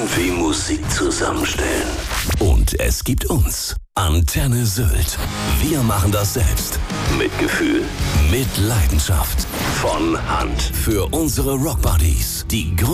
irgendwie Musik zusammenstellen. Und es gibt uns. Antenne Sylt. Wir machen das selbst. Mit Gefühl, mit Leidenschaft. Von Hand. Für unsere Rockbuddies. Die